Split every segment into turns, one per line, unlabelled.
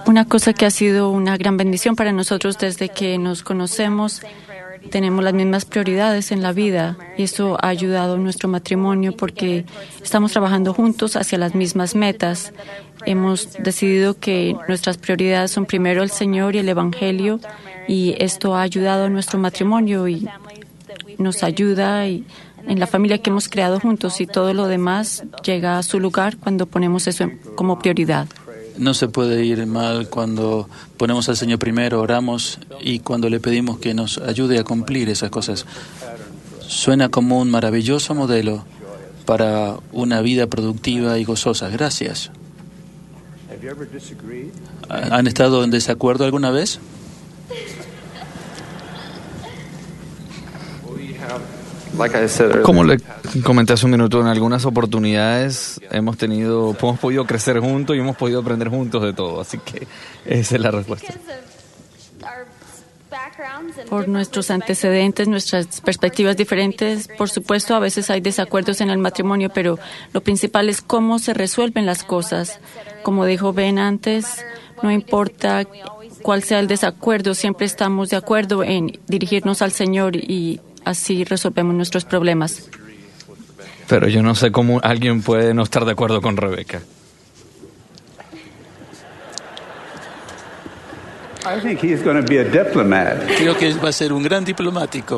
Una cosa que ha sido una gran bendición para nosotros desde que nos conocemos, tenemos las mismas prioridades en la vida y eso ha ayudado a nuestro matrimonio porque estamos trabajando juntos hacia las mismas metas. Hemos decidido que nuestras prioridades son primero el Señor y el Evangelio y esto ha ayudado a nuestro matrimonio y nos ayuda en la familia que hemos creado juntos y todo lo demás llega a su lugar cuando ponemos eso como prioridad.
No se puede ir mal cuando ponemos al Señor primero, oramos y cuando le pedimos que nos ayude a cumplir esas cosas. Suena como un maravilloso modelo para una vida productiva y gozosa. Gracias. ¿Han estado en desacuerdo alguna vez?
Como le comenté hace un minuto, en algunas oportunidades hemos podido crecer juntos y hemos podido aprender juntos de todo, así que esa es la respuesta.
Por nuestros antecedentes, nuestras perspectivas diferentes, por supuesto, a veces hay desacuerdos en el matrimonio, pero lo principal es cómo se resuelven las cosas. Como dijo Ben antes, no importa cuál sea el desacuerdo, siempre estamos de acuerdo en dirigirnos al Señor y así resolvemos nuestros problemas.
Pero yo no sé cómo alguien puede no estar de acuerdo con Rebeca.
Creo que va a ser un gran diplomático.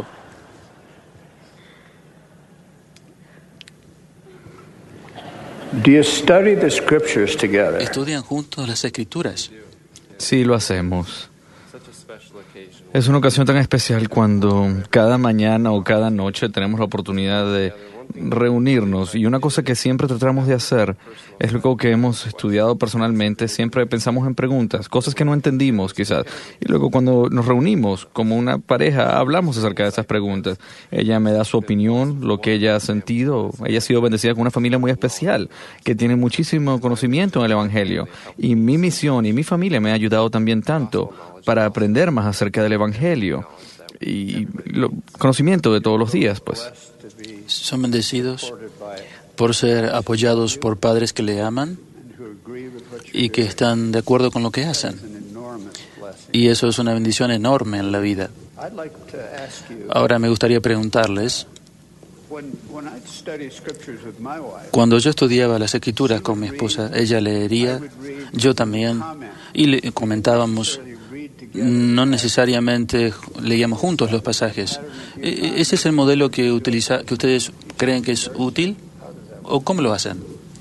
¿Estudian juntos las Escrituras?
Sí, lo hacemos. Es una ocasión tan especial cuando cada mañana o cada noche tenemos la oportunidad de reunirnos y una cosa que siempre tratamos de hacer es algo que hemos estudiado personalmente, siempre pensamos en preguntas, cosas que no entendimos quizás, y luego cuando nos reunimos como una pareja hablamos acerca de esas preguntas. Ella me da su opinión, lo que ella ha sentido. Ella ha sido bendecida con una familia muy especial que tiene muchísimo conocimiento en el Evangelio y mi misión y mi familia me ha ayudado también tanto para aprender más acerca del Evangelio y conocimiento de todos los días, pues.
¿Son bendecidos por ser apoyados por padres que le aman y que están de acuerdo con lo que hacen? Y eso es una bendición enorme en la vida. Ahora me gustaría preguntarles, cuando yo estudiaba las Escrituras con mi esposa, ella leería, yo también, y le comentábamos. No necesariamente leíamos juntos los pasajes. ¿Ese es el modelo que ustedes creen que es útil? ¿O cómo lo hacen?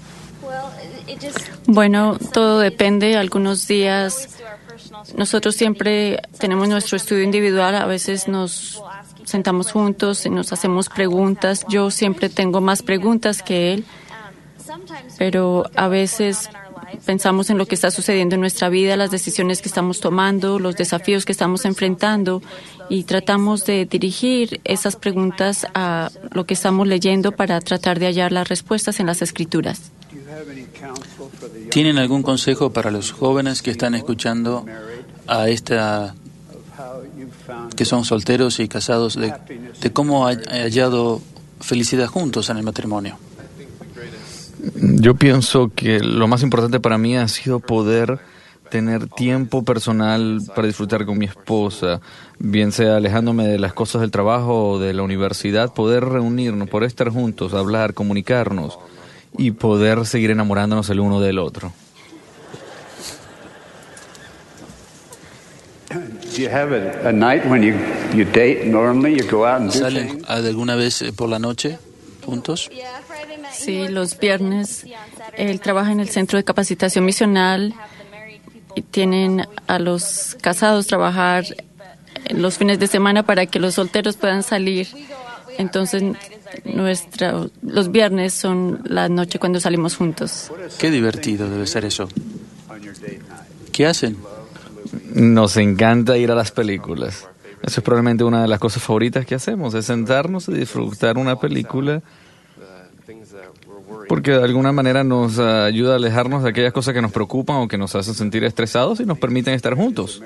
Bueno, todo depende. Algunos días nosotros siempre tenemos nuestro estudio individual. A veces nos sentamos juntos y nos hacemos preguntas. Yo siempre tengo más preguntas que él, pero a veces pensamos en lo que está sucediendo en nuestra vida, las decisiones que estamos tomando, los desafíos que estamos enfrentando y tratamos de dirigir esas preguntas a lo que estamos leyendo para tratar de hallar las respuestas en las Escrituras.
¿Tienen algún consejo para los jóvenes que están escuchando que son solteros y casados, de cómo han hallado felicidad juntos en el matrimonio?
Yo pienso que lo más importante para mí ha sido poder tener tiempo personal para disfrutar con mi esposa, bien sea alejándome de las cosas del trabajo o de la universidad, poder reunirnos, poder estar juntos, hablar, comunicarnos y poder seguir enamorándonos el uno del otro.
¿Salen alguna vez por la noche juntos?
Sí, los viernes él trabaja en el Centro de Capacitación Misional y tienen a los casados trabajar los fines de semana para que los solteros puedan salir. Entonces, los viernes son la noche cuando salimos juntos.
Qué divertido debe ser eso. ¿Qué hacen?
Nos encanta ir a las películas. Eso es probablemente una de las cosas favoritas que hacemos, es sentarnos y disfrutar una película, porque de alguna manera nos ayuda a alejarnos de aquellas cosas que nos preocupan o que nos hacen sentir estresados y nos permiten estar juntos.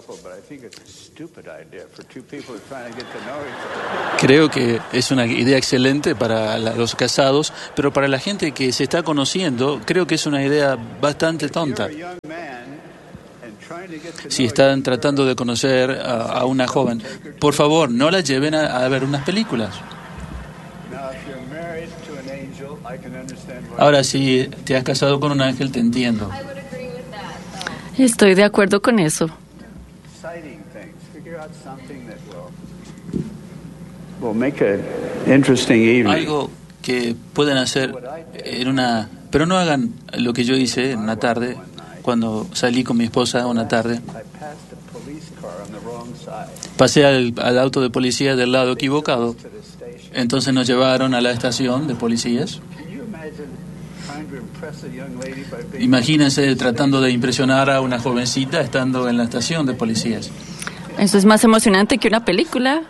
Creo que es una idea excelente para los casados, pero para la gente que se está conociendo, creo que es una idea bastante tonta. Si están tratando de conocer a una joven, por favor, no la lleven a ver unas películas. Ahora, si te has casado con un ángel, te entiendo.
Estoy de acuerdo con eso.
Algo que pueden hacer en una... Pero no hagan lo que yo hice en una tarde, cuando salí con mi esposa una tarde. Pasé al auto de policía del lado equivocado. Entonces nos llevaron a la estación de policías. Imagínense tratando de impresionar a una jovencita estando en la estación de policías.
Eso es más emocionante que una película.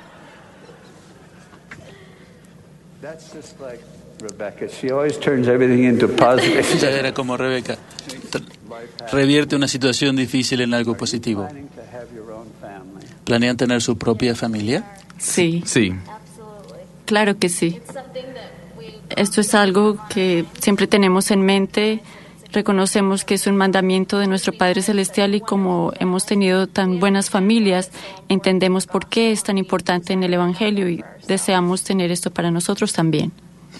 Ella era como Rebeca. Revierte una situación difícil en algo positivo. ¿Planean tener su propia familia?
Sí.
Sí.
Claro que sí. Esto es algo que siempre tenemos en mente. Reconocemos que es un mandamiento de nuestro Padre Celestial y como hemos tenido tan buenas familias, entendemos por qué es tan importante en el Evangelio y deseamos tener esto para nosotros también.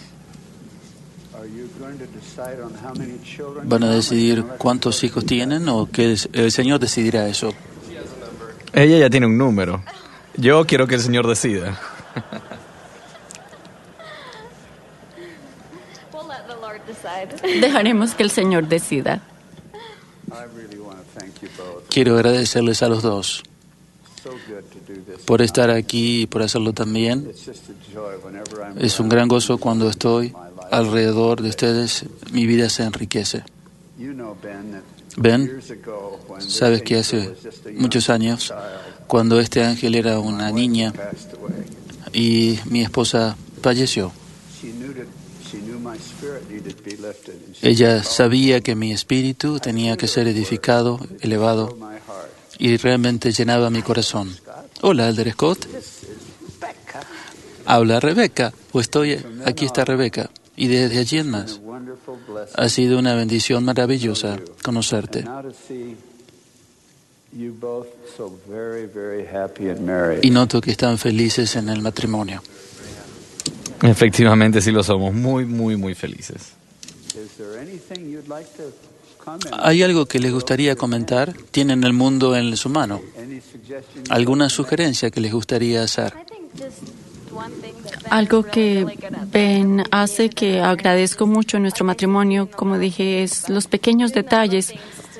¿Van a decidir cuántos hijos tienen o que el Señor decidirá eso?
Ella ya tiene un número. Yo quiero que el Señor decida.
Dejaremos que el Señor decida.
Quiero agradecerles a los dos por estar aquí y por hacerlo también. Es un gran gozo cuando estoy alrededor de ustedes. Mi vida se enriquece. Ben, sabes que hace muchos años, cuando este ángel era una niña y mi esposa falleció, ella sabía que mi espíritu tenía que ser edificado, elevado, y realmente llenaba mi corazón. Hola, Elder Scott. Habla Rebeca, aquí está Rebeca. Y desde allí en más, ha sido una bendición maravillosa conocerte. Y noto que están felices en el matrimonio.
Efectivamente, sí lo somos. Muy, muy, muy felices.
¿Hay algo que les gustaría comentar? Tienen el mundo en su mano. ¿Alguna sugerencia que les gustaría hacer?
Algo que Ben hace que agradezco mucho en nuestro matrimonio, como dije, es los pequeños detalles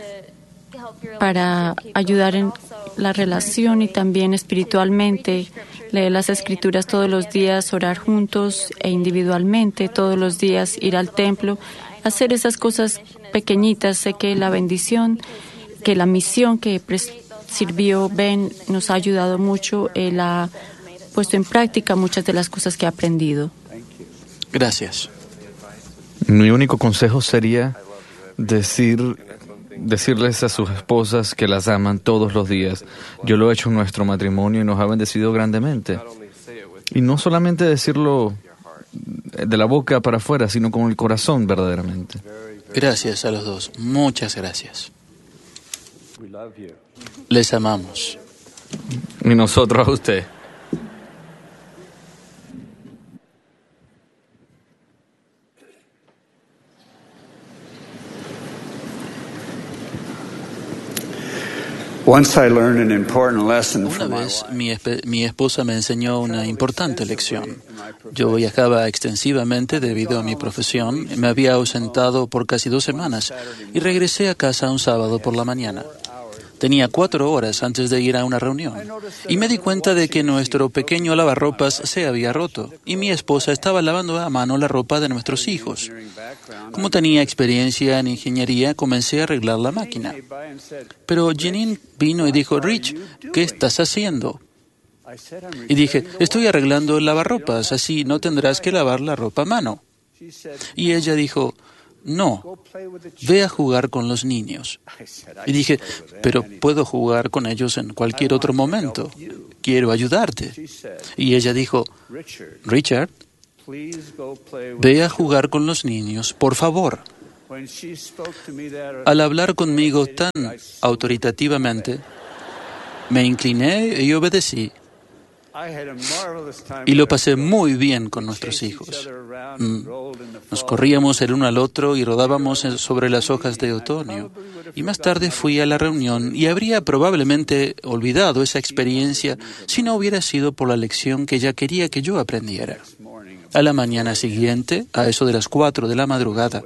para ayudar en la relación y también espiritualmente. Leer las Escrituras todos los días, orar juntos e individualmente todos los días, ir al templo, hacer esas cosas pequeñitas. Sé que la bendición, que la misión que sirvió Ben nos ha ayudado mucho. Él ha puesto en práctica muchas de las cosas que ha aprendido.
Gracias.
Mi único consejo sería decirles a sus esposas que las aman todos los días. Yo lo he hecho en nuestro matrimonio y nos ha bendecido grandemente. Y no solamente decirlo de la boca para afuera, sino con el corazón verdaderamente.
Gracias a los dos. Muchas gracias. Les amamos.
Y nosotros a usted.
Una vez mi esposa me enseñó una importante lección. Yo viajaba extensivamente debido a mi profesión. Me había ausentado por casi 2 semanas y regresé a casa un sábado por la mañana. Tenía 4 horas antes de ir a una reunión y me di cuenta de que nuestro pequeño lavarropas se había roto y mi esposa estaba lavando a mano la ropa de nuestros hijos. Como tenía experiencia en ingeniería, comencé a arreglar la máquina. Pero Janine vino y dijo, Rich, ¿qué estás haciendo? Y dije, estoy arreglando el lavarropas, así no tendrás que lavar la ropa a mano. Y ella dijo, no, ve a jugar con los niños. Y dije, pero puedo jugar con ellos en cualquier otro momento. Quiero ayudarte. Y ella dijo, Richard, ve a jugar con los niños, por favor. Al hablar conmigo tan autoritativamente, me incliné y obedecí. Y lo pasé muy bien con nuestros hijos. Nos corríamos el uno al otro y rodábamos sobre las hojas de otoño. Y más tarde fui a la reunión y habría probablemente olvidado esa experiencia si no hubiera sido por la lección que ella quería que yo aprendiera. A la mañana siguiente, a eso de las 4 de la madrugada,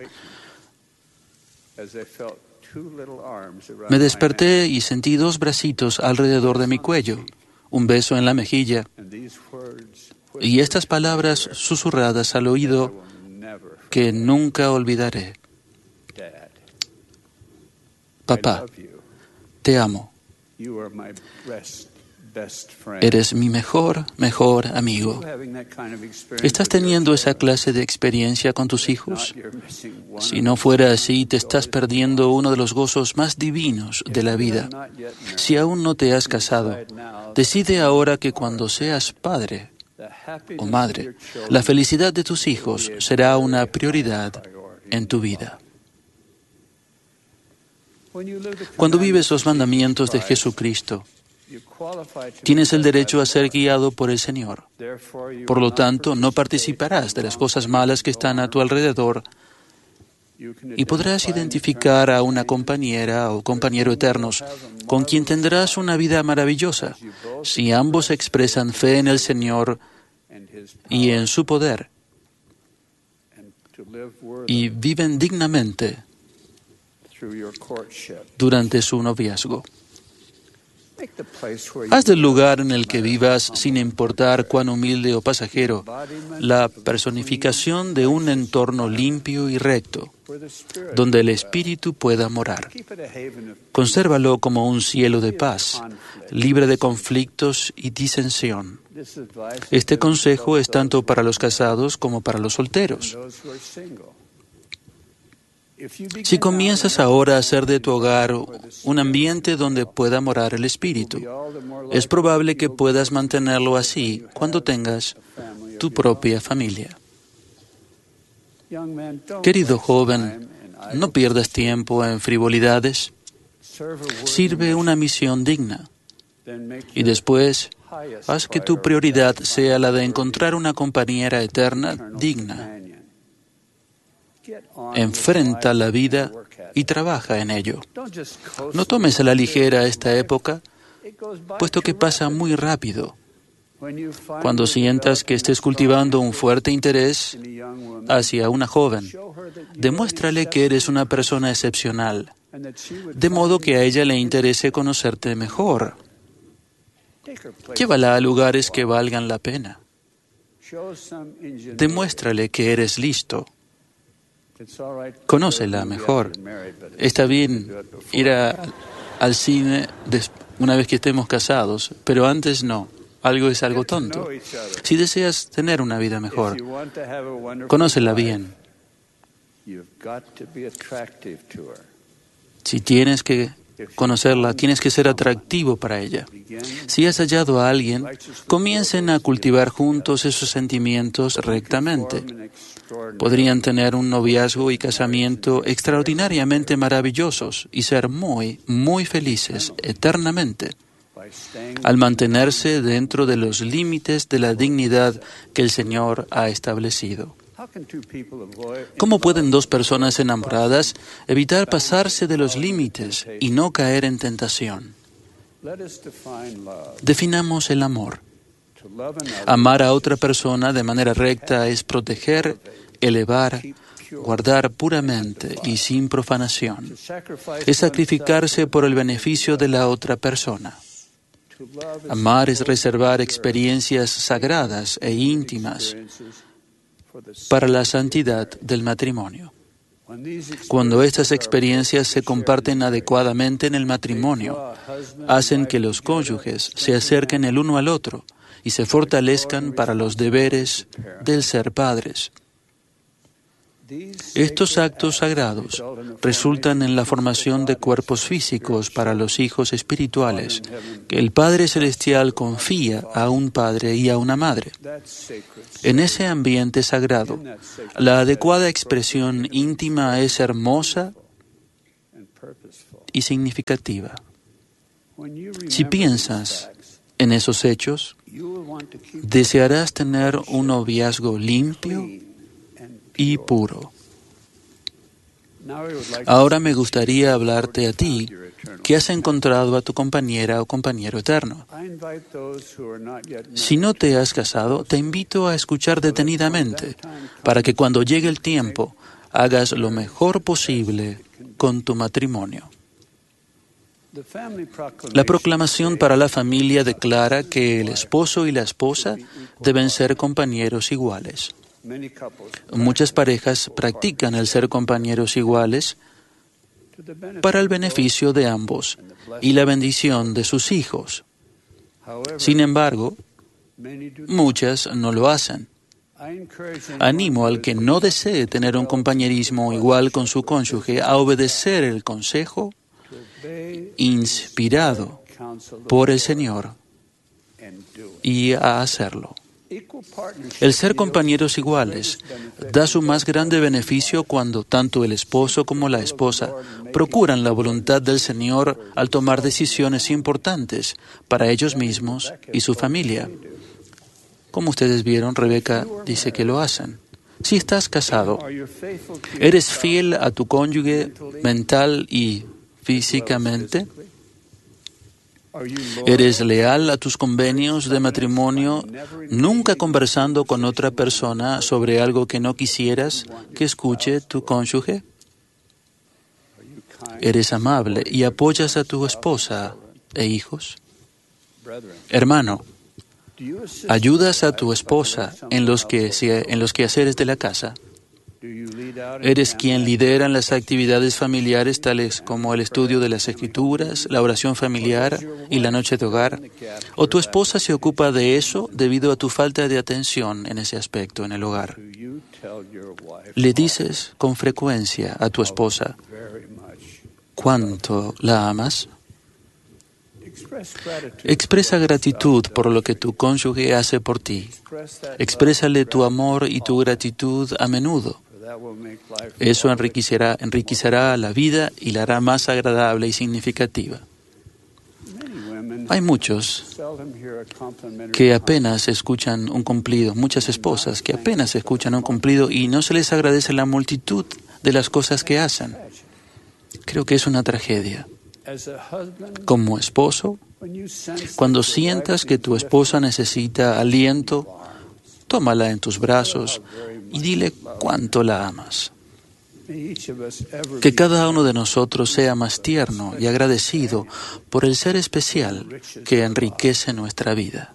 me desperté y sentí 2 bracitos alrededor de mi cuello, un beso en la mejilla y estas palabras susurradas al oído que nunca olvidaré. Papá, te amo. Eres mi mejor amigo. ¿Estás teniendo esa clase de experiencia con tus hijos? Si no fuera así, te estás perdiendo uno de los gozos más divinos de la vida. Si aún no te has casado, decide ahora que cuando seas padre o madre, la felicidad de tus hijos será una prioridad en tu vida. Cuando vives los mandamientos de Jesucristo, tienes el derecho a ser guiado por el Señor. Por lo tanto, no participarás de las cosas malas que están a tu alrededor y podrás identificar a una compañera o compañero eternos con quien tendrás una vida maravillosa si ambos expresan fe en el Señor y en su poder y viven dignamente durante su noviazgo. Haz del lugar en el que vivas, sin importar cuán humilde o pasajero, la personificación de un entorno limpio y recto, donde el Espíritu pueda morar. Consérvalo como un cielo de paz, libre de conflictos y disensión. Este consejo es tanto para los casados como para los solteros. Si comienzas ahora a hacer de tu hogar un ambiente donde pueda morar el Espíritu, es probable que puedas mantenerlo así cuando tengas tu propia familia. Querido joven, no pierdas tiempo en frivolidades. Sirve una misión digna. Y después, haz que tu prioridad sea la de encontrar una compañera eterna digna. Enfrenta la vida y trabaja en ello. No tomes a la ligera esta época, puesto que pasa muy rápido. Cuando sientas que estés cultivando un fuerte interés hacia una joven, demuéstrale que eres una persona excepcional, de modo que a ella le interese conocerte mejor. Llévala a lugares que valgan la pena. Demuéstrale que eres listo. Conócela mejor. Está bien ir al cine una vez que estemos casados, pero antes no. Algo es algo tonto. Si deseas tener una vida mejor, conócela bien. Si tienes que conocerla, tienes que ser atractivo para ella. Si has hallado a alguien, comiencen a cultivar juntos esos sentimientos rectamente. Podrían tener un noviazgo y casamiento extraordinariamente maravillosos y ser muy, muy felices eternamente al mantenerse dentro de los límites de la dignidad que el Señor ha establecido. ¿Cómo pueden 2 personas enamoradas evitar pasarse de los límites y no caer en tentación? Definamos el amor. Amar a otra persona de manera recta es proteger, elevar, guardar puramente y sin profanación. Es sacrificarse por el beneficio de la otra persona. Amar es reservar experiencias sagradas e íntimas para la santidad del matrimonio. Cuando estas experiencias se comparten adecuadamente en el matrimonio, hacen que los cónyuges se acerquen el uno al otro y se fortalezcan para los deberes del ser padres. Estos actos sagrados resultan en la formación de cuerpos físicos para los hijos espirituales que el Padre Celestial confía a un padre y a una madre. En ese ambiente sagrado, la adecuada expresión íntima es hermosa y significativa. Si piensas en esos hechos, desearás tener un noviazgo limpio y puro. Ahora me gustaría hablarte a ti, que has encontrado a tu compañera o compañero eterno. Si no te has casado, te invito a escuchar detenidamente, para que cuando llegue el tiempo, hagas lo mejor posible con tu matrimonio. La proclamación para la familia declara que el esposo y la esposa deben ser compañeros iguales. Muchas parejas practican el ser compañeros iguales para el beneficio de ambos y la bendición de sus hijos. Sin embargo, muchas no lo hacen. Animo al que no desee tener un compañerismo igual con su cónyuge a obedecer el consejo inspirado por el Señor y a hacerlo. El ser compañeros iguales da su más grande beneficio cuando tanto el esposo como la esposa procuran la voluntad del Señor al tomar decisiones importantes para ellos mismos y su familia. Como ustedes vieron, Rebeca dice que lo hacen. Si estás casado, ¿eres fiel a tu cónyuge mental y físicamente? ¿Eres leal a tus convenios de matrimonio, nunca conversando con otra persona sobre algo que no quisieras que escuche tu cónyuge? ¿Eres amable y apoyas a tu esposa e hijos? Hermano, ¿ayudas a tu esposa en los quehaceres de la casa? ¿Eres quien lidera en las actividades familiares tales como el estudio de las Escrituras, la oración familiar y la noche de hogar? ¿O tu esposa se ocupa de eso debido a tu falta de atención en ese aspecto en el hogar? ¿Le dices con frecuencia a tu esposa cuánto la amas? Expresa gratitud por lo que tu cónyuge hace por ti. Exprésale tu amor y tu gratitud a menudo. Eso enriquecerá la vida y la hará más agradable y significativa. Hay muchos que apenas escuchan un cumplido, muchas esposas que apenas escuchan un cumplido y no se les agradece la multitud de las cosas que hacen. Creo que es una tragedia. Como esposo, cuando sientas que tu esposa necesita aliento, tómala en tus brazos y dile cuánto la amas. Que cada uno de nosotros sea más tierno y agradecido por el ser especial que enriquece nuestra vida.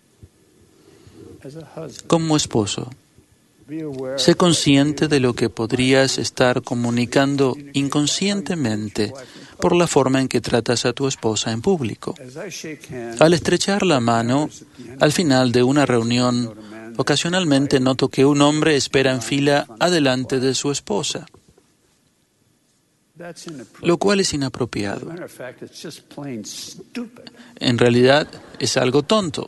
Como esposo, sé consciente de lo que podrías estar comunicando inconscientemente por la forma en que tratas a tu esposa en público. Al estrechar la mano, al final de una reunión, ocasionalmente noto que un hombre espera en fila adelante de su esposa, lo cual es inapropiado. En realidad, es algo tonto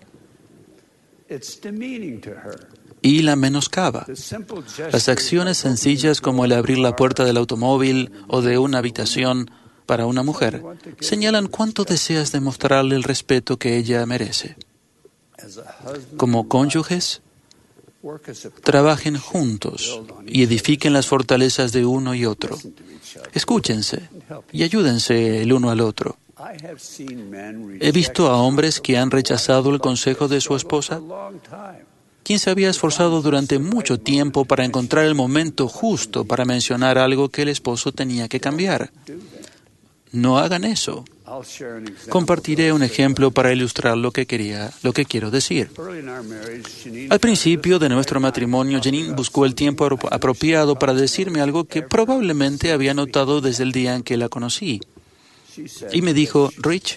y la menoscaba. Las acciones sencillas como el abrir la puerta del automóvil o de una habitación para una mujer señalan cuánto deseas demostrarle el respeto que ella merece. Como cónyuges, trabajen juntos y edifiquen las fortalezas de uno y otro. Escúchense y ayúdense el uno al otro. He visto a hombres que han rechazado el consejo de su esposa, quien se había esforzado durante mucho tiempo para encontrar el momento justo para mencionar algo que el esposo tenía que cambiar. No hagan eso. Compartiré un ejemplo para ilustrar lo que quiero decir. Al principio de nuestro matrimonio, Janine buscó el tiempo apropiado para decirme algo que probablemente había notado desde el día en que la conocí. Y me dijo, Rich,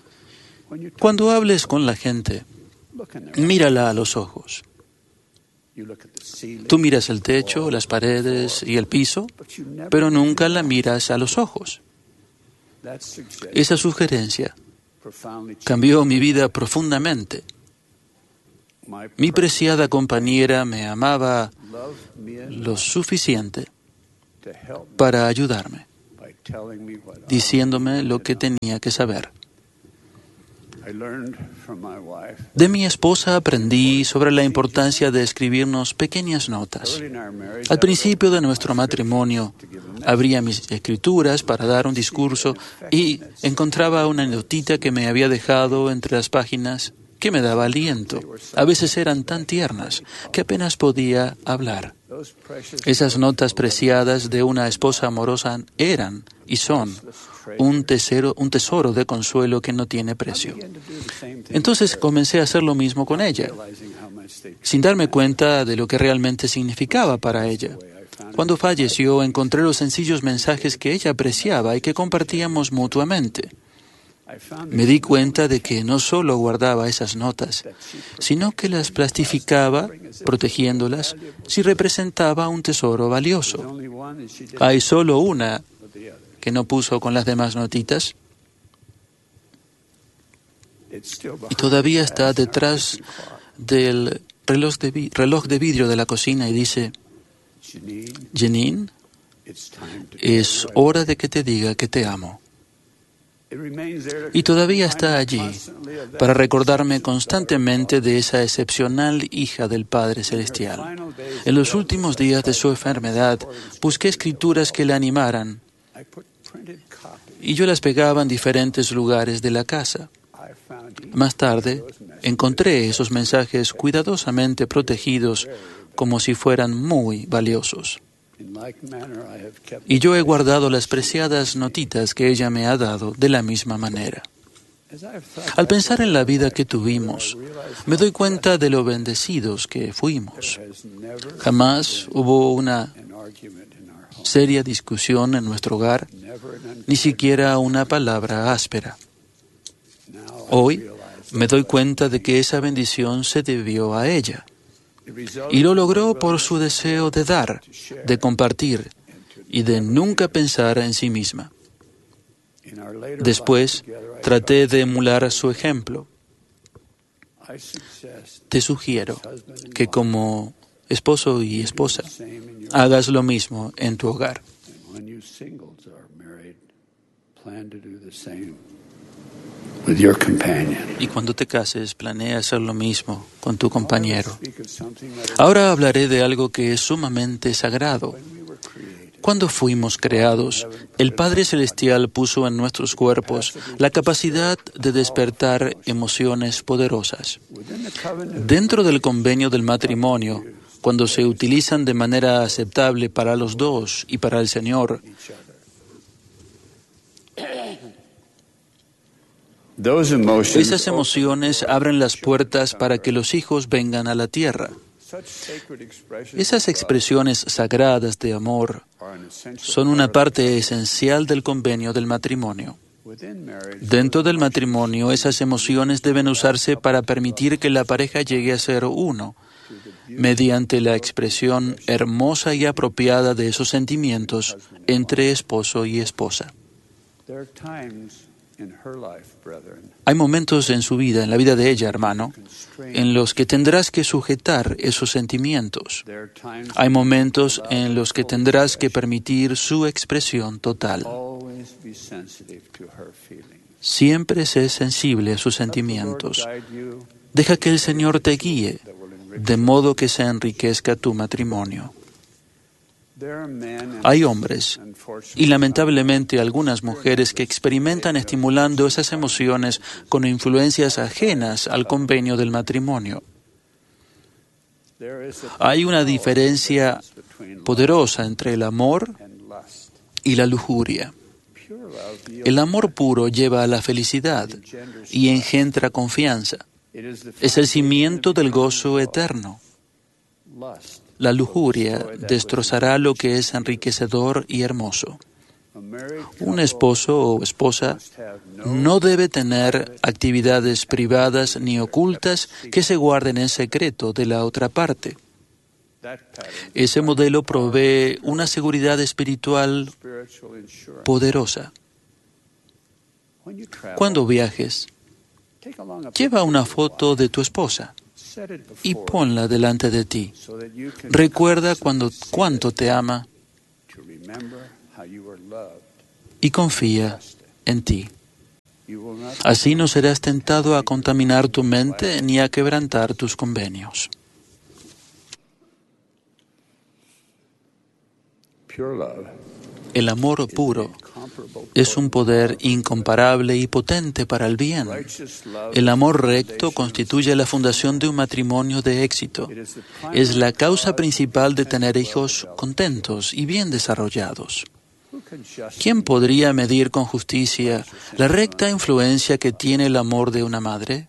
cuando hables con la gente, mírala a los ojos. Tú miras el techo, las paredes y el piso, pero nunca la miras a los ojos. Esa sugerencia cambió mi vida profundamente. Mi preciada compañera me amaba lo suficiente para ayudarme, diciéndome lo que tenía que saber. De mi esposa aprendí sobre la importancia de escribirnos pequeñas notas. Al principio de nuestro matrimonio, abría mis escrituras para dar un discurso y encontraba una notita que me había dejado entre las páginas que me daba aliento. A veces eran tan tiernas que apenas podía hablar. Esas notas preciadas de una esposa amorosa eran y son un tesoro de consuelo que no tiene precio. Entonces comencé a hacer lo mismo con ella, sin darme cuenta de lo que realmente significaba para ella. Cuando falleció, encontré los sencillos mensajes que ella apreciaba y que compartíamos mutuamente. Me di cuenta de que no solo guardaba esas notas, sino que las plastificaba, protegiéndolas, si representaba un tesoro valioso. Hay solo una que no puso con las demás notitas, y todavía está detrás del reloj de vidrio de la cocina y dice: Janine, es hora de que te diga que te amo. Y todavía está allí para recordarme constantemente de esa excepcional hija del Padre Celestial. En los últimos días de su enfermedad, busqué escrituras que la animaran y yo las pegaba en diferentes lugares de la casa. Más tarde, encontré esos mensajes cuidadosamente protegidos como si fueran muy valiosos. Y yo he guardado las preciadas notitas que ella me ha dado de la misma manera. Al pensar en la vida que tuvimos, me doy cuenta de lo bendecidos que fuimos. Jamás hubo una seria discusión en nuestro hogar, ni siquiera una palabra áspera. Hoy me doy cuenta de que esa bendición se debió a ella. Y lo logró por su deseo de dar, de compartir y de nunca pensar en sí misma. Después, traté de emular su ejemplo. Te sugiero que como esposo y esposa, hagas lo mismo en tu hogar. Y cuando te cases, planea hacer lo mismo con tu compañero. Ahora hablaré de algo que es sumamente sagrado. Cuando fuimos creados, el Padre Celestial puso en nuestros cuerpos la capacidad de despertar emociones poderosas. Dentro del convenio del matrimonio, cuando se utilizan de manera aceptable para los dos y para el Señor, esas emociones abren las puertas para que los hijos vengan a la tierra. Esas expresiones sagradas de amor son una parte esencial del convenio del matrimonio. Dentro del matrimonio, esas emociones deben usarse para permitir que la pareja llegue a ser uno, mediante la expresión hermosa y apropiada de esos sentimientos entre esposo y esposa. Hay momentos en su vida, en la vida de ella, hermano, en los que tendrás que sujetar esos sentimientos. Hay momentos en los que tendrás que permitir su expresión total. Siempre sé sensible a sus sentimientos. Deja que el Señor te guíe, de modo que se enriquezca tu matrimonio. Hay hombres, y lamentablemente algunas mujeres, que experimentan estimulando esas emociones con influencias ajenas al convenio del matrimonio. Hay una diferencia poderosa entre el amor y la lujuria. El amor puro lleva a la felicidad y engendra confianza. Es el cimiento del gozo eterno. La lujuria destrozará lo que es enriquecedor y hermoso. Un esposo o esposa no debe tener actividades privadas ni ocultas que se guarden en secreto de la otra parte. Ese modelo provee una seguridad espiritual poderosa. Cuando viajes, lleva una foto de tu esposa y ponla delante de ti. Recuerda cuánto te ama y confía en ti. Así no serás tentado a contaminar tu mente ni a quebrantar tus convenios. El amor puro es un poder incomparable y potente para el bien. El amor recto constituye la fundación de un matrimonio de éxito. Es la causa principal de tener hijos contentos y bien desarrollados. ¿Quién podría medir con justicia la recta influencia que tiene el amor de una madre?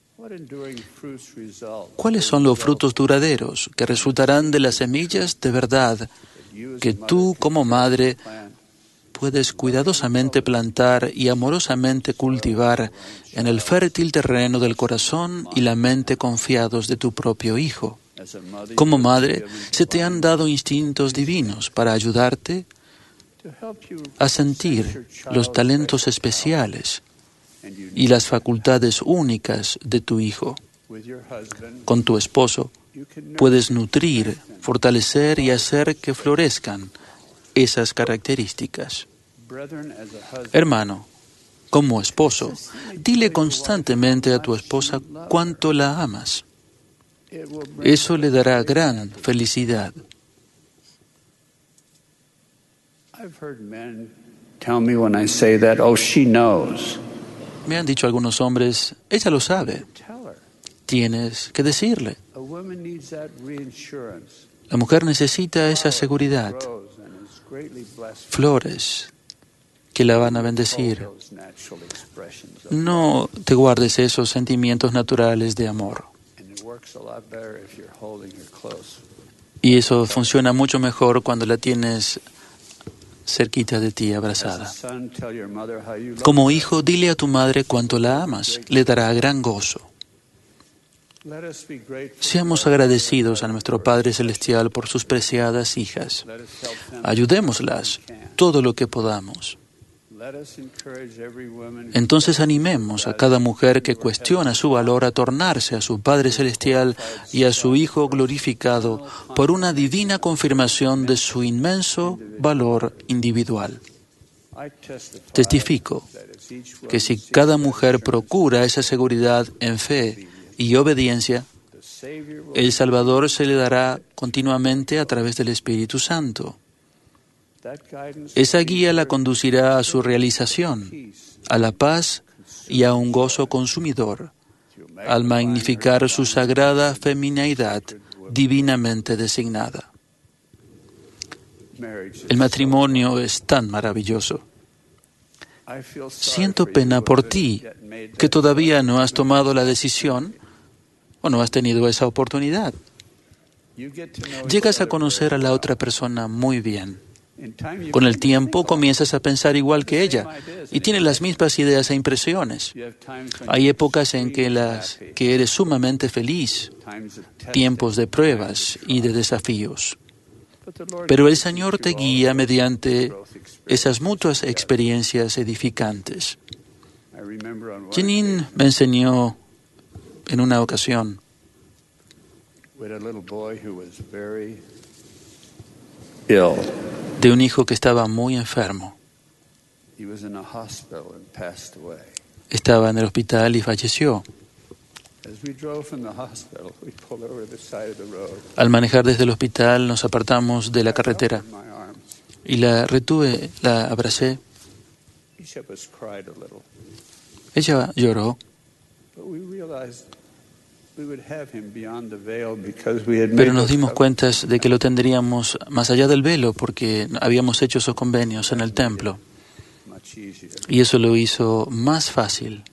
¿Cuáles son los frutos duraderos que resultarán de las semillas de verdad que tú, como madre, puedes cuidadosamente plantar y amorosamente cultivar en el fértil terreno del corazón y la mente confiados de tu propio hijo? Como madre, se te han dado instintos divinos para ayudarte a sentir los talentos especiales y las facultades únicas de tu hijo. Con tu esposo, puedes nutrir, fortalecer y hacer que florezcan esas características. Hermano, como esposo, dile constantemente a tu esposa cuánto la amas. Eso le dará gran felicidad. Me han dicho algunos hombres, ella lo sabe. Tienes que decirle. La mujer necesita esa seguridad, flores que la van a bendecir. No te guardes esos sentimientos naturales de amor. Y eso funciona mucho mejor cuando la tienes cerquita de ti, abrazada. Como hijo, dile a tu madre cuánto la amas. Le dará gran gozo. Seamos agradecidos a nuestro Padre Celestial por sus preciadas hijas. Ayudémoslas todo lo que podamos. Entonces animemos a cada mujer que cuestiona su valor a tornarse a su Padre Celestial y a su Hijo glorificado por una divina confirmación de su inmenso valor individual. Testifico que si cada mujer procura esa seguridad en fe y obediencia, el Salvador se le dará continuamente a través del Espíritu Santo. Esa guía la conducirá a su realización, a la paz y a un gozo consumidor, al magnificar su sagrada femineidad divinamente designada. El matrimonio es tan maravilloso. Siento pena por ti, que todavía no has tomado la decisión o no has tenido esa oportunidad. Llegas a conocer a la otra persona muy bien. Con el tiempo comienzas a pensar igual que ella y tienes las mismas ideas e impresiones. Hay épocas en que eres sumamente feliz, tiempos de pruebas y de desafíos. Pero el Señor te guía mediante esas mutuas experiencias edificantes. Janine me enseñó en una ocasión de un hijo que estaba muy enfermo. Estaba en el hospital y falleció. Al manejar desde el hospital nos apartamos de la carretera y la retuve, la abracé. Ella lloró. Pero nos dimos cuenta de que lo tendríamos más allá del velo porque habíamos hecho esos convenios en el templo. Y eso lo hizo más fácil.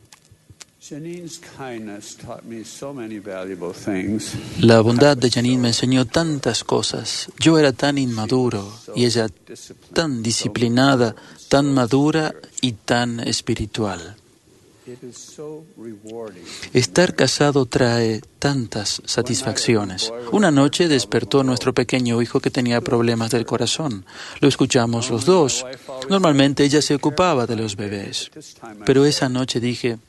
La bondad de Janine me enseñó tantas cosas. Yo era tan inmaduro y ella tan disciplinada, tan madura y tan espiritual. Estar casado trae tantas satisfacciones. Una noche despertó nuestro pequeño hijo que tenía problemas del corazón. Lo escuchamos los dos. Normalmente ella se ocupaba de los bebés. Pero esa noche dije,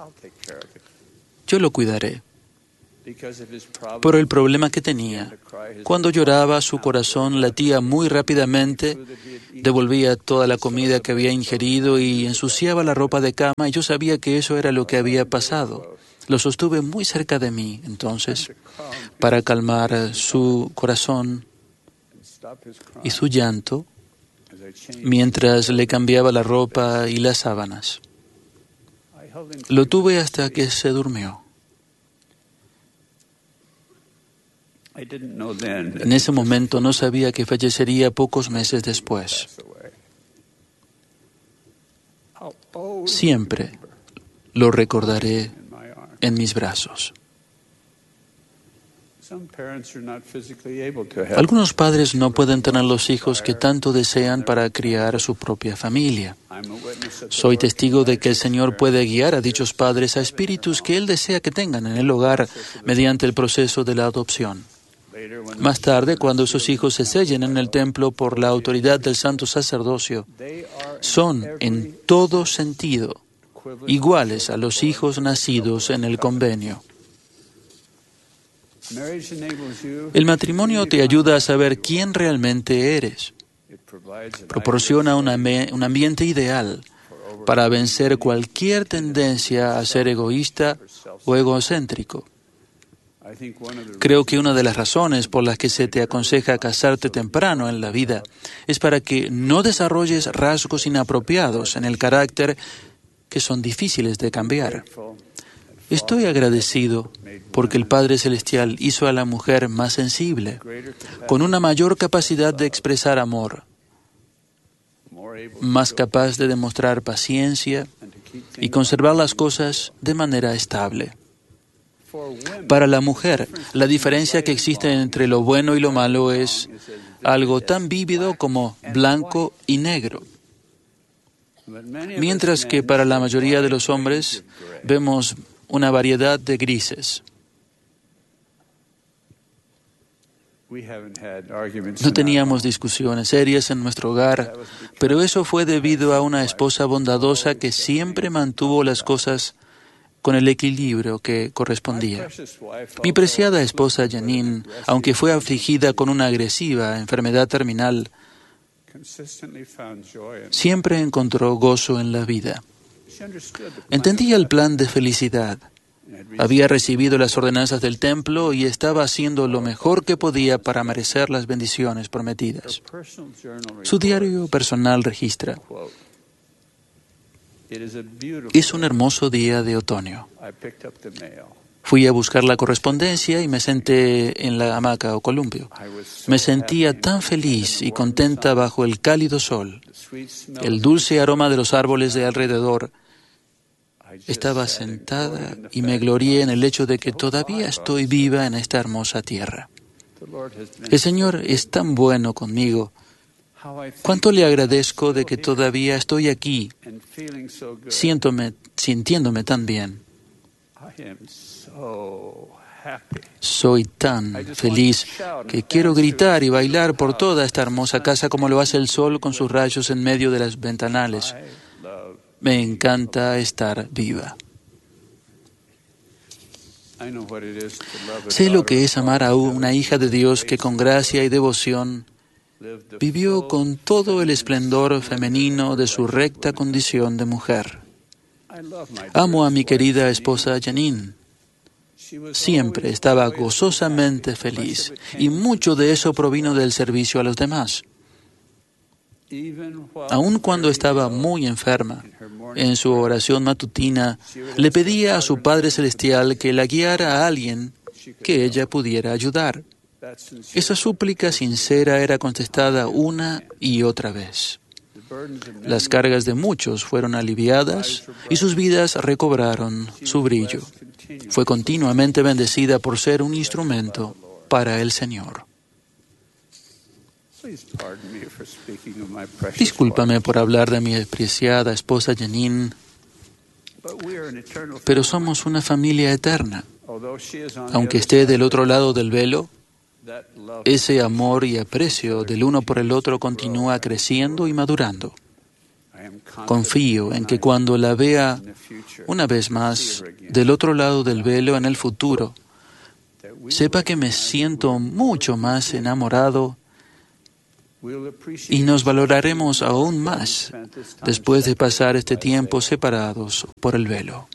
yo lo cuidaré. Por el problema que tenía. Cuando lloraba, su corazón latía muy rápidamente, devolvía toda la comida que había ingerido y ensuciaba la ropa de cama, y yo sabía que eso era lo que había pasado. Lo sostuve muy cerca de mí, entonces, para calmar su corazón y su llanto, mientras le cambiaba la ropa y las sábanas. Lo tuve hasta que se durmió. En ese momento no sabía que fallecería pocos meses después. Siempre lo recordaré en mis brazos. Algunos padres no pueden tener los hijos que tanto desean para criar a su propia familia. Soy testigo de que el Señor puede guiar a dichos padres a espíritus que Él desea que tengan en el hogar mediante el proceso de la adopción. Más tarde, cuando esos hijos se sellen en el templo por la autoridad del santo sacerdocio, son en todo sentido iguales a los hijos nacidos en el convenio. El matrimonio te ayuda a saber quién realmente eres. Proporciona un ambiente ideal para vencer cualquier tendencia a ser egoísta o egocéntrico. Creo que una de las razones por las que se te aconseja casarte temprano en la vida es para que no desarrolles rasgos inapropiados en el carácter que son difíciles de cambiar. Estoy agradecido porque el Padre Celestial hizo a la mujer más sensible, con una mayor capacidad de expresar amor, más capaz de demostrar paciencia y conservar las cosas de manera estable. Para la mujer, la diferencia que existe entre lo bueno y lo malo es algo tan vívido como blanco y negro. Mientras que para la mayoría de los hombres vemos una variedad de grises. No teníamos discusiones serias en nuestro hogar, pero eso fue debido a una esposa bondadosa que siempre mantuvo las cosas con el equilibrio que correspondía. Mi preciada esposa Janine, aunque fue afligida con una agresiva enfermedad terminal, siempre encontró gozo en la vida. Entendía el plan de felicidad. Había recibido las ordenanzas del templo y estaba haciendo lo mejor que podía para merecer las bendiciones prometidas. Su diario personal registra: es un hermoso día de otoño. Fui a buscar la correspondencia y me senté en la hamaca o columpio. Me sentía tan feliz y contenta bajo el cálido sol. El dulce aroma de los árboles de alrededor. Estaba sentada y me glorié en el hecho de que todavía estoy viva en esta hermosa tierra. El Señor es tan bueno conmigo. Cuánto le agradezco de que todavía estoy aquí, sintiéndome tan bien. Soy tan feliz que quiero gritar y bailar por toda esta hermosa casa como lo hace el sol con sus rayos en medio de las ventanales. Me encanta estar viva. Sé lo que es amar a una hija de Dios que con gracia y devoción vivió con todo el esplendor femenino de su recta condición de mujer. Amo a mi querida esposa Janine. Siempre estaba gozosamente feliz y mucho de eso provino del servicio a los demás. Aun cuando estaba muy enferma, en su oración matutina, le pedía a su Padre Celestial que la guiara a alguien que ella pudiera ayudar. Esa súplica sincera era contestada una y otra vez. Las cargas de muchos fueron aliviadas y sus vidas recobraron su brillo. Fue continuamente bendecida por ser un instrumento para el Señor. Discúlpame por hablar de mi apreciada esposa Janine. Pero somos una familia eterna. Aunque esté del otro lado del velo, ese amor y aprecio del uno por el otro continúa creciendo y madurando. Confío en que cuando la vea una vez más del otro lado del velo en el futuro, sepa que me siento mucho más enamorado y nos valoraremos aún más después de pasar este tiempo separados por el velo.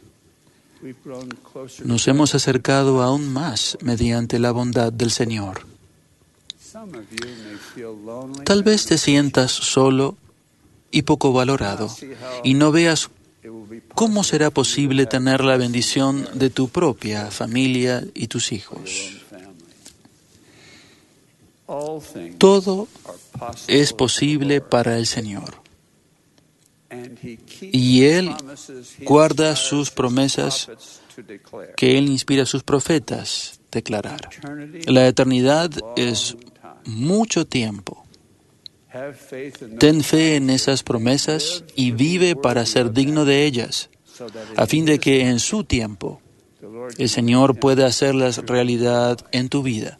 Nos hemos acercado aún más mediante la bondad del Señor. Tal vez te sientas solo y poco valorado y no veas cómo será posible tener la bendición de tu propia familia y tus hijos. Todo es posible para el Señor. Y Él guarda sus promesas que Él inspira a sus profetas declarar. La eternidad es mucho tiempo. Ten fe en esas promesas y vive para ser digno de ellas, a fin de que en su tiempo el Señor pueda hacerlas realidad en tu vida.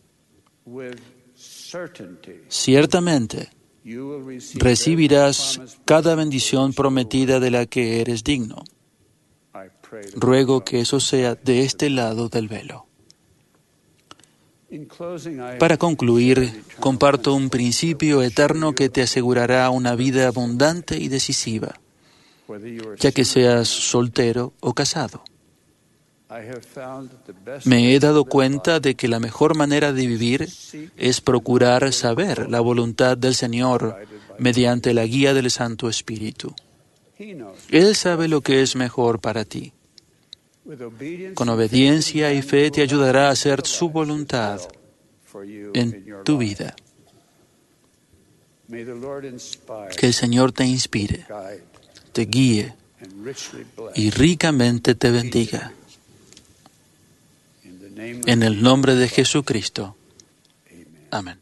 Ciertamente, recibirás cada bendición prometida de la que eres digno. Ruego que eso sea de este lado del velo. Para concluir, comparto un principio eterno que te asegurará una vida abundante y decisiva, ya que seas soltero o casado. Me he dado cuenta de que la mejor manera de vivir es procurar saber la voluntad del Señor mediante la guía del Santo Espíritu. Él sabe lo que es mejor para ti. Con obediencia y fe te ayudará a hacer su voluntad en tu vida. Que el Señor te inspire, te guíe y ricamente te bendiga. En el nombre de Jesucristo. Amén.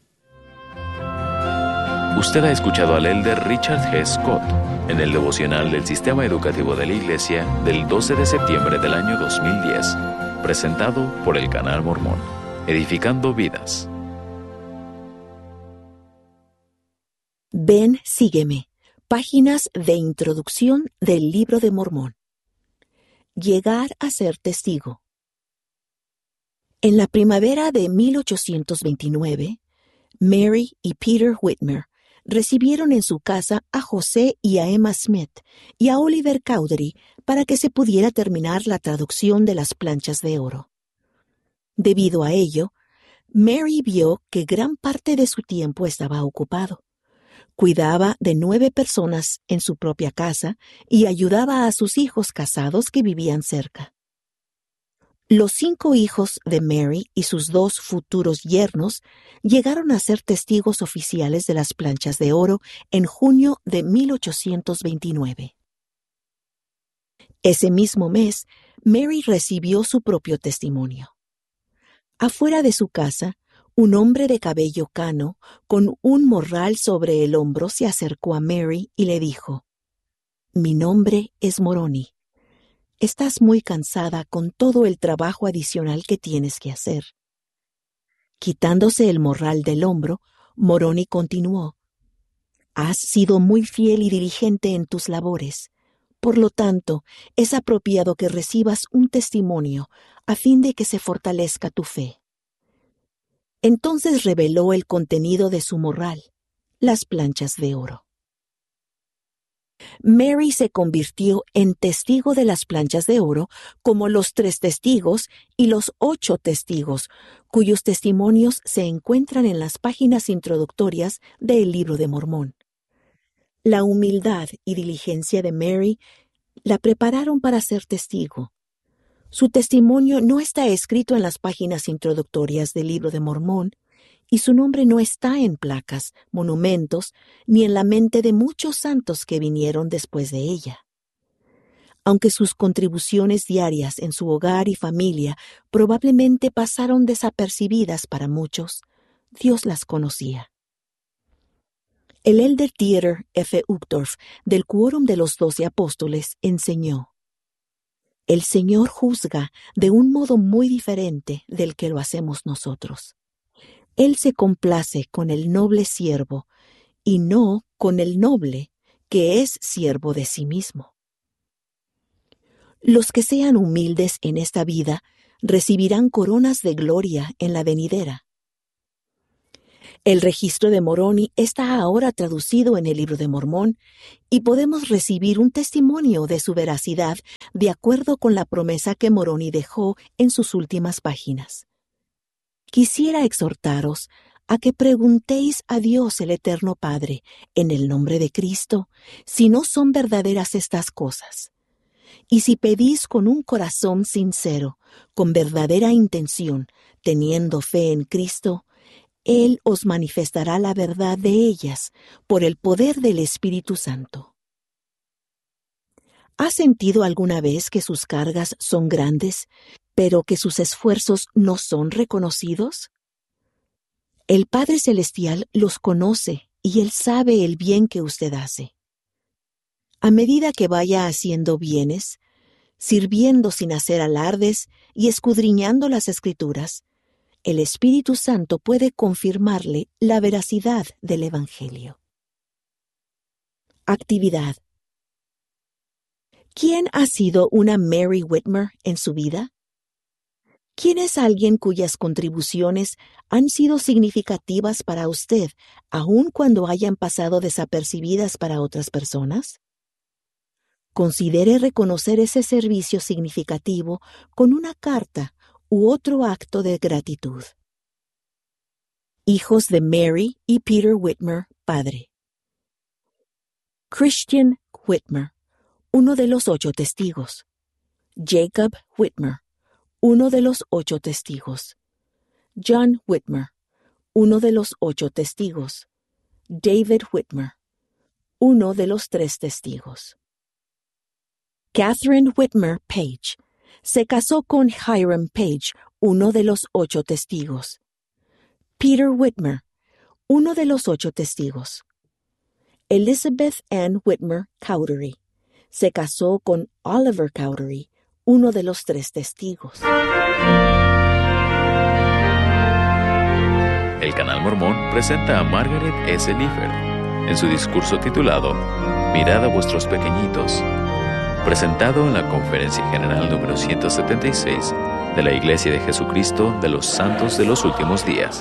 Usted ha escuchado al elder Richard G. Scott en el devocional del Sistema Educativo de la Iglesia del 12 de septiembre del año 2010, presentado por el Canal Mormón, edificando vidas.
Ven, sígueme. Páginas de introducción del Libro de Mormón. Llegar a ser testigo. En la primavera de 1829, Mary y Peter Whitmer recibieron en su casa a José y a Emma Smith y a Oliver Cowdery para que se pudiera terminar la traducción de las planchas de oro. Debido a ello, Mary vio que gran parte de su tiempo estaba ocupado. Cuidaba de 9 personas en su propia casa y ayudaba a sus hijos casados que vivían cerca. Los 5 hijos de Mary y sus 2 futuros yernos llegaron a ser testigos oficiales de las planchas de oro en junio de 1829. Ese mismo mes, Mary recibió su propio testimonio. Afuera de su casa, un hombre de cabello cano, con un morral sobre el hombro, se acercó a Mary y le dijo: «Mi nombre es Moroni. Estás muy cansada con todo el trabajo adicional que tienes que hacer». Quitándose el morral del hombro, Moroni continuó: «Has sido muy fiel y diligente en tus labores. Por lo tanto, es apropiado que recibas un testimonio a fin de que se fortalezca tu fe». Entonces reveló el contenido de su morral, las planchas de oro. Mary se convirtió en testigo de las planchas de oro como los 3 testigos y los 8 testigos, cuyos testimonios se encuentran en las páginas introductorias del Libro de Mormón. La humildad y diligencia de Mary la prepararon para ser testigo. Su testimonio no está escrito en las páginas introductorias del Libro de Mormón, y su nombre no está en placas, monumentos, ni en la mente de muchos santos que vinieron después de ella. Aunque sus contribuciones diarias en su hogar y familia probablemente pasaron desapercibidas para muchos, Dios las conocía. El elder Dieter F. Uchtdorf, del Quórum de los 12 Apóstoles, enseñó: El Señor juzga de un modo muy diferente del que lo hacemos nosotros. Él se complace con el noble siervo y no con el noble que es siervo de sí mismo. Los que sean humildes en esta vida recibirán coronas de gloria en la venidera. El registro de Moroni está ahora traducido en el Libro de Mormón y podemos recibir un testimonio de su veracidad de acuerdo con la promesa que Moroni dejó en sus últimas páginas. Quisiera exhortaros a que preguntéis a Dios el Eterno Padre, en el nombre de Cristo, si no son verdaderas estas cosas. Y si pedís con un corazón sincero, con verdadera intención, teniendo fe en Cristo, Él os manifestará la verdad de ellas por el poder del Espíritu Santo. ¿Has sentido alguna vez que sus cargas son grandes, pero que sus esfuerzos no son reconocidos? El Padre Celestial los conoce y Él sabe el bien que usted hace. A medida que vaya haciendo bienes, sirviendo sin hacer alardes y escudriñando las Escrituras, el Espíritu Santo puede confirmarle la veracidad del Evangelio. Actividad. ¿Quién ha sido una Mary Whitmer en su vida? ¿Quién es alguien cuyas contribuciones han sido significativas para usted, aun cuando hayan pasado desapercibidas para otras personas? Considere reconocer ese servicio significativo con una carta u otro acto de gratitud. Hijos de Mary y Peter Whitmer, padre. Christian Whitmer, uno de los 8 testigos. Jacob Whitmer, uno de los 8 testigos. John Whitmer, uno de los 8 testigos. David Whitmer, uno de los 3 testigos. Catherine Whitmer Page se casó con Hiram Page, uno de los 8 testigos. Peter Whitmer, uno de los 8 testigos. Elizabeth Ann Whitmer Cowdery se casó con Oliver Cowdery, uno de los 3 testigos.
El Canal Mormón presenta a Margaret S. Lifford en su discurso titulado Mirad a vuestros pequeñitos, presentado en la Conferencia General número 176 de la Iglesia de Jesucristo de los Santos de los Últimos Días.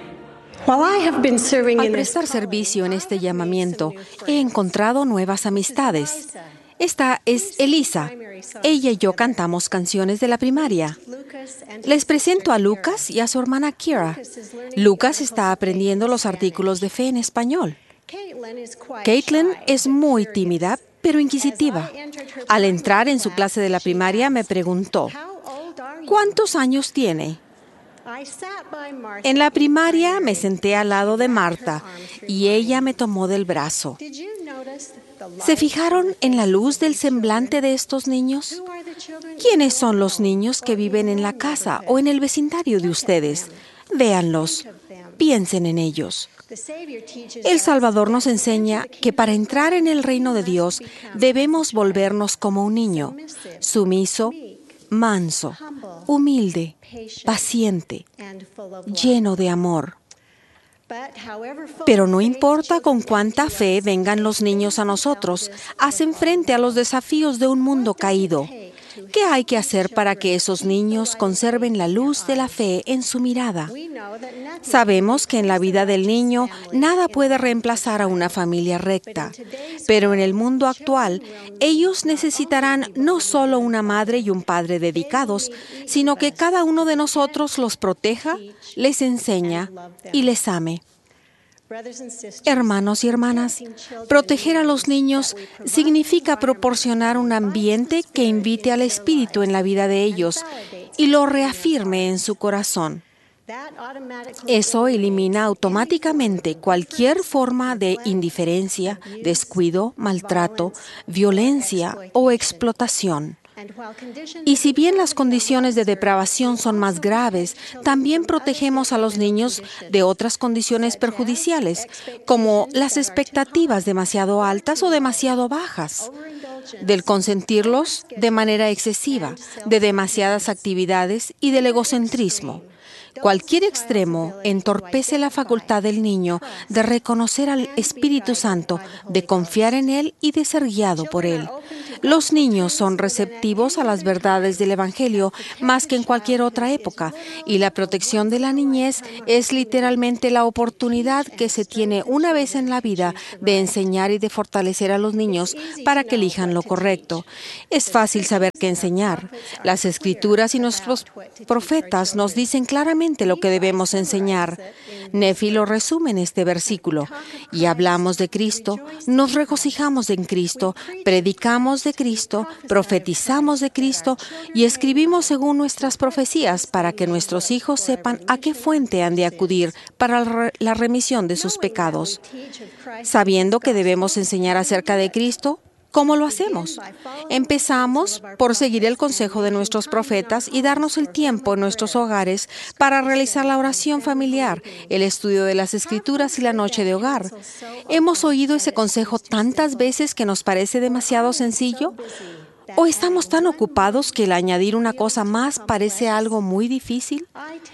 Al prestar servicio en este llamamiento, he encontrado nuevas amistades. Esta es Elisa. Ella y yo cantamos canciones de la primaria. Les presento a Lucas y a su hermana Kira. Lucas está aprendiendo los artículos de fe en español. Caitlin es muy tímida, pero inquisitiva. Al entrar en su clase de la primaria me preguntó, ¿cuántos años tiene? En la primaria me senté al lado de Marta y ella me tomó del brazo. ¿Se fijaron en la luz del semblante de estos niños? ¿Quiénes son los niños que viven en la casa o en el vecindario de ustedes? Véanlos, piensen en ellos. El Salvador nos enseña que para entrar en el reino de Dios debemos volvernos como un niño, sumiso, manso, humilde, paciente, lleno de amor. Pero no importa con cuánta fe vengan los niños a nosotros, hacen frente a los desafíos de un mundo caído. ¿Qué hay que hacer para que esos niños conserven la luz de la fe en su mirada? Sabemos que en la vida del niño nada puede reemplazar a una familia recta, pero en el mundo actual ellos necesitarán no solo una madre y un padre dedicados, sino que cada uno de nosotros los proteja, les enseña y les ame. Hermanos y hermanas, proteger a los niños significa proporcionar un ambiente que invite al Espíritu en la vida de ellos y lo reafirme en su corazón. Eso elimina automáticamente cualquier forma de indiferencia, descuido, maltrato, violencia o explotación. Y si bien las condiciones de depravación son más graves, también protegemos a los niños de otras condiciones perjudiciales, como las expectativas demasiado altas o demasiado bajas. del consentirlos de manera excesiva, de demasiadas actividades y del egocentrismo. Cualquier extremo entorpece la facultad del niño de reconocer al Espíritu Santo, de confiar en Él y de ser guiado por Él. Los niños son receptivos a las verdades del Evangelio más que en cualquier otra época, y la protección de la niñez es literalmente la oportunidad que se tiene una vez en la vida de enseñar y de fortalecer a los niños para que elijan lo correcto. Es fácil saber qué enseñar. Las Escrituras y nuestros profetas nos dicen claramente lo que debemos enseñar. Nefi lo resume en este versículo. Y hablamos de Cristo, nos regocijamos en Cristo, predicamos de Cristo, profetizamos de Cristo y escribimos según nuestras profecías para que nuestros hijos sepan a qué fuente han de acudir para la remisión de sus pecados. Sabiendo que debemos enseñar acerca de Cristo, ¿cómo lo hacemos? Empezamos por seguir el consejo de nuestros profetas y darnos el tiempo en nuestros hogares para realizar la oración familiar, el estudio de las Escrituras y la noche de hogar. ¿Hemos oído ese consejo tantas veces que nos parece demasiado sencillo? ¿O estamos tan ocupados que el añadir una cosa más parece algo muy difícil?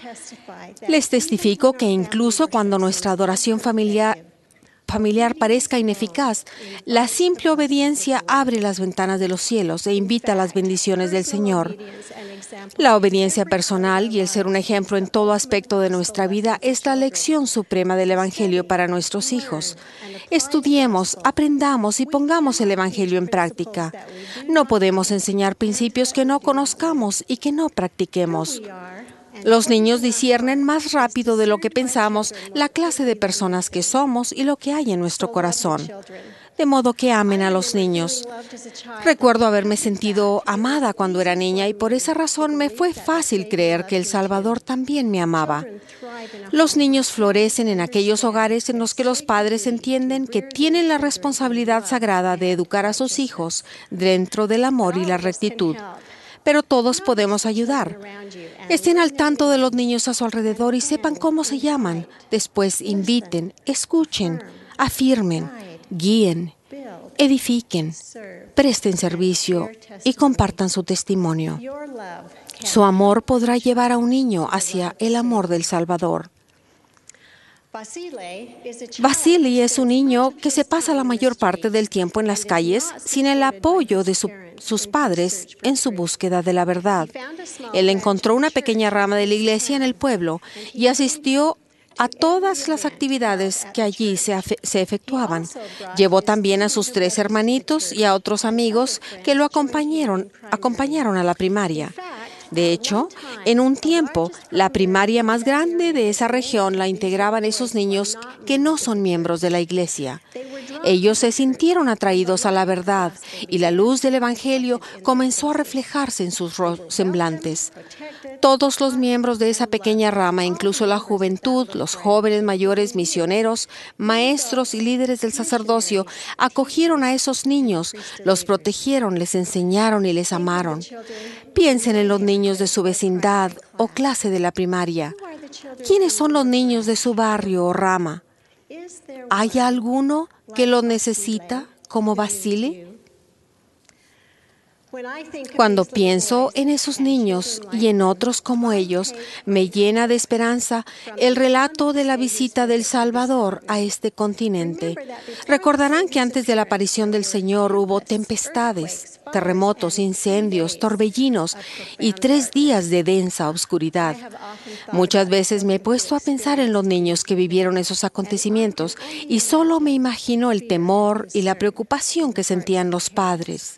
Les testifico que incluso cuando nuestra adoración familiar parezca ineficaz, la simple obediencia abre las ventanas de los cielos e invita a las bendiciones del Señor. La obediencia personal y el ser un ejemplo en todo aspecto de nuestra vida es la lección suprema del Evangelio para nuestros hijos. Estudiemos, aprendamos y pongamos el Evangelio en práctica. No podemos enseñar principios que no conozcamos y que no practiquemos. Los niños disciernen más rápido de lo que pensamos la clase de personas que somos y lo que hay en nuestro corazón. De modo que amen a los niños. Recuerdo haberme sentido amada cuando era niña y por esa razón me fue fácil creer que el Salvador también me amaba. Los niños florecen en aquellos hogares en los que los padres entienden que tienen la responsabilidad sagrada de educar a sus hijos dentro del amor y la rectitud. Pero todos podemos ayudar. Estén al tanto de los niños a su alrededor y sepan cómo se llaman. Después inviten, escuchen, afirmen, guíen, edifiquen, presten servicio y compartan su testimonio. Su amor podrá llevar a un niño hacia el amor del Salvador. Vasily es un niño que se pasa la mayor parte del tiempo en las calles sin el apoyo de sus padres en su búsqueda de la verdad. Él encontró una pequeña rama de la iglesia en el pueblo y asistió a todas las actividades que allí se efectuaban. Llevó también a sus 3 hermanitos y a otros amigos que lo acompañaron a la primaria. De hecho, en un tiempo, la primaria más grande de esa región la integraban esos niños que no son miembros de la iglesia. Ellos se sintieron atraídos a la verdad y la luz del Evangelio comenzó a reflejarse en sus semblantes. Todos los miembros de esa pequeña rama, incluso la juventud, los jóvenes mayores, misioneros, maestros y líderes del sacerdocio, acogieron a esos niños, los protegieron, les enseñaron y les amaron. Piensen en los niños de su vecindad o clase de la primaria. ¿Quiénes son los niños de su barrio o rama? ¿Hay alguno que lo necesita como Vasily? Cuando pienso en esos niños y en otros como ellos, me llena de esperanza el relato de la visita del Salvador a este continente. Recordarán que antes de la aparición del Señor hubo tempestades, terremotos, incendios, torbellinos y 3 días de densa oscuridad. Muchas veces me he puesto a pensar en los niños que vivieron esos acontecimientos y solo me imagino el temor y la preocupación que sentían los padres.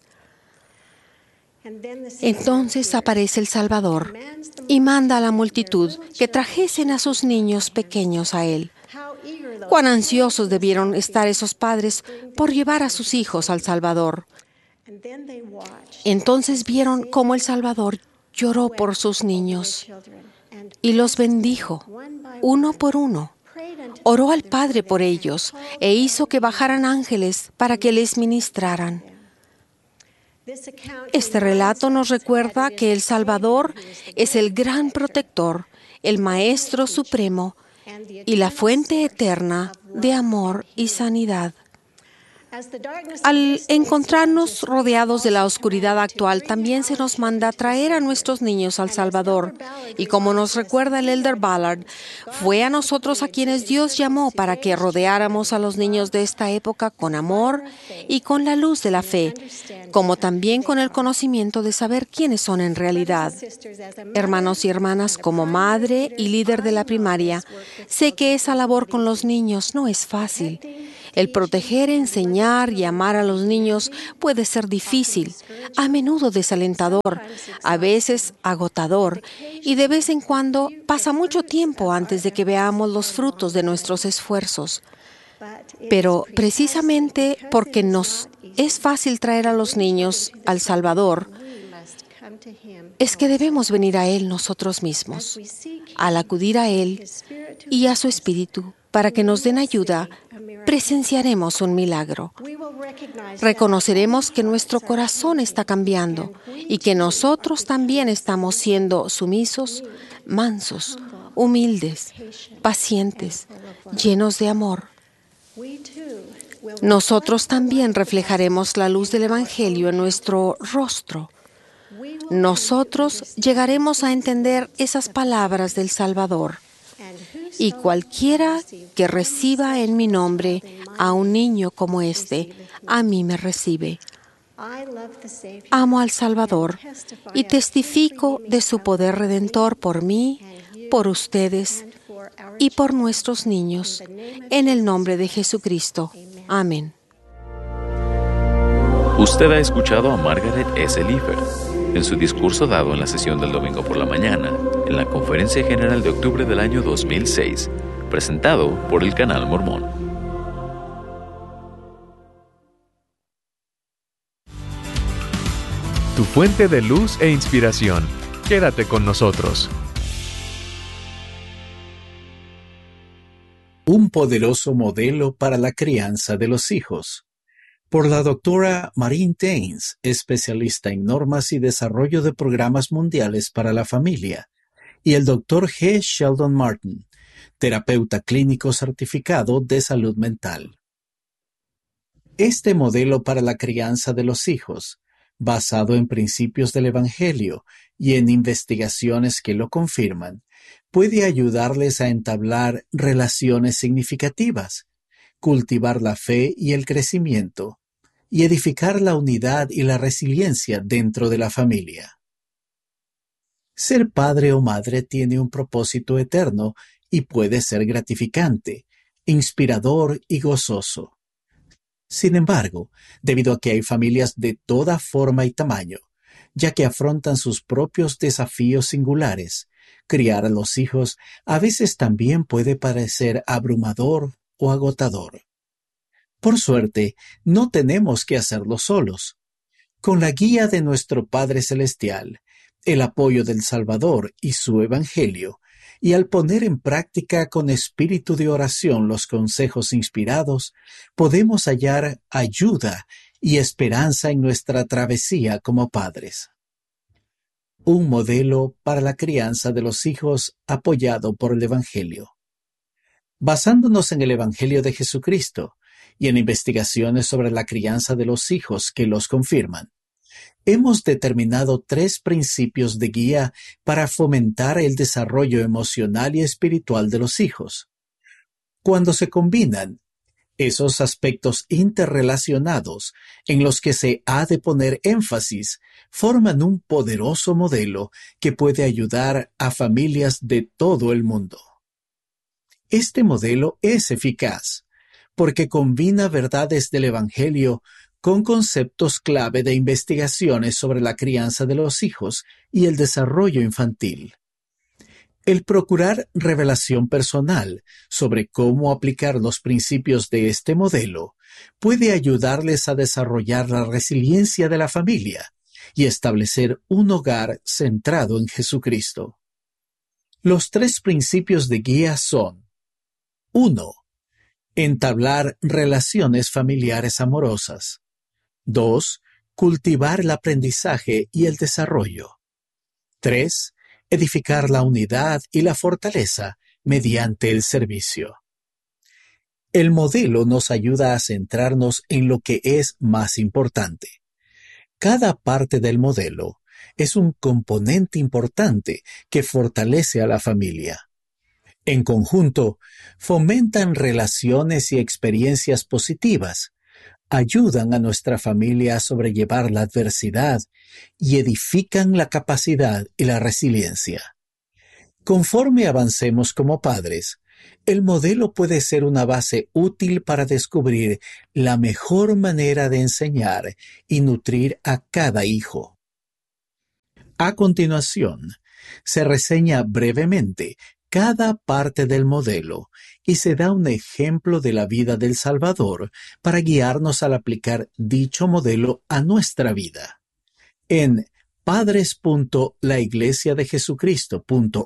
Entonces aparece el Salvador y manda a la multitud que trajesen a sus niños pequeños a Él. Cuán ansiosos debieron estar esos padres por llevar a sus hijos al Salvador. Entonces vieron cómo el Salvador lloró por sus niños y los bendijo, uno por uno. Oró al Padre por ellos e hizo que bajaran ángeles para que les ministraran. Este relato nos recuerda que el Salvador es el gran protector, el Maestro Supremo y la fuente eterna de amor y sanidad. Al encontrarnos rodeados de la oscuridad actual, también se nos manda traer a nuestros niños al Salvador. Y como nos recuerda el Elder Ballard, fue a nosotros a quienes Dios llamó para que rodeáramos a los niños de esta época con amor y con la luz de la fe, como también con el conocimiento de saber quiénes son en realidad. Hermanos y hermanas, como madre y líder de la primaria, sé que esa labor con los niños no es fácil. El proteger, enseñar y amar a los niños puede ser difícil, a menudo desalentador, a veces agotador, y de vez en cuando pasa mucho tiempo antes de que veamos los frutos de nuestros esfuerzos. Pero precisamente porque nos es fácil traer a los niños al Salvador, es que debemos venir a Él nosotros mismos. Al acudir a Él y a su Espíritu para que nos den ayuda, presenciaremos un milagro. Reconoceremos que nuestro corazón está cambiando y que nosotros también estamos siendo sumisos, mansos, humildes, pacientes, llenos de amor. Nosotros también reflejaremos la luz del Evangelio en nuestro rostro. Nosotros llegaremos a entender esas palabras del Salvador. Y cualquiera que reciba en mi nombre a un niño como este, a mí me recibe. Amo al Salvador y testifico de su poder redentor por mí, por ustedes y por nuestros niños, en el nombre de Jesucristo. Amén.
Usted ha escuchado a Margaret S. Liefeld en su discurso dado en la sesión del domingo por la mañana, en la Conferencia General de octubre del año 2006, presentado por el Canal Mormón.
Tu fuente de luz e inspiración. Quédate con nosotros.
Un poderoso modelo para la crianza de los hijos. Por la doctora Maureen Daines, especialista en normas y desarrollo de programas mundiales para la familia, y el doctor G. Sheldon Martin, terapeuta clínico certificado de salud mental. Este modelo para la crianza de los hijos, basado en principios del Evangelio y en investigaciones que lo confirman, puede ayudarles a entablar relaciones significativas, cultivar la fe y el crecimiento, y edificar la unidad y la resiliencia dentro de la familia. Ser padre o madre tiene un propósito eterno y puede ser gratificante, inspirador y gozoso. Sin embargo, debido a que hay familias de toda forma y tamaño, ya que afrontan sus propios desafíos singulares, criar a los hijos a veces también puede parecer abrumador o agotador. Por suerte, no tenemos que hacerlo solos. Con la guía de nuestro Padre Celestial, el apoyo del Salvador y su Evangelio, y al poner en práctica con espíritu de oración los consejos inspirados, podemos hallar ayuda y esperanza en nuestra travesía como padres. Un modelo para la crianza de los hijos apoyado por el Evangelio. Basándonos en el Evangelio de Jesucristo y en investigaciones sobre la crianza de los hijos que los confirman, hemos determinado 3 principios de guía para fomentar el desarrollo emocional y espiritual de los hijos. Cuando se combinan esos aspectos interrelacionados en los que se ha de poner énfasis, forman un poderoso modelo que puede ayudar a familias de todo el mundo. Este modelo es eficaz porque combina verdades del Evangelio con conceptos clave de investigaciones sobre la crianza de los hijos y el desarrollo infantil. El procurar revelación personal sobre cómo aplicar los principios de este modelo puede ayudarles a desarrollar la resiliencia de la familia y establecer un hogar centrado en Jesucristo. Los 3 principios de guía son: 1. Entablar relaciones familiares amorosas. 2. Cultivar el aprendizaje y el desarrollo. 3. Edificar la unidad y la fortaleza mediante el servicio. El modelo nos ayuda a centrarnos en lo que es más importante. Cada parte del modelo es un componente importante que fortalece a la familia. En conjunto, fomentan relaciones y experiencias positivas, ayudan a nuestra familia a sobrellevar la adversidad y edifican la capacidad y la resiliencia. Conforme avancemos como padres, el modelo puede ser una base útil para descubrir la mejor manera de enseñar y nutrir a cada hijo. A continuación, se reseña brevemente cada parte del modelo y se da un ejemplo de la vida del Salvador para guiarnos al aplicar dicho modelo a nuestra vida. En padres.laiglesiadejesucristo.org